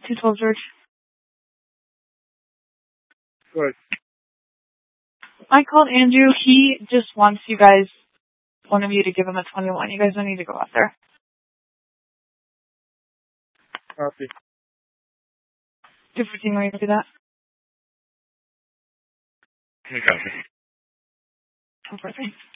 212 George. Good. I called Andrew. He just wants you guys, one of you, to give him a 21. You guys don't need to go out there. Copy. 215, were you going to do that? Copy. Oh, perfect.